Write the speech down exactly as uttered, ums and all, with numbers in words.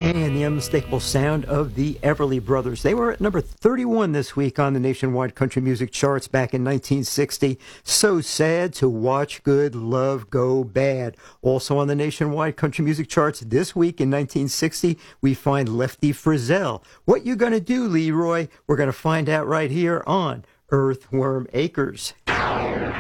And the unmistakable sound of the Everly Brothers. They were at number thirty-one this week on the nationwide country music charts back in nineteen sixty. So sad to watch good love go bad. Also on the nationwide country music charts this week in nineteen sixty, we find Lefty Frizzell. What you gonna do, Leroy? We're gonna find out right here on Earthworm Acres.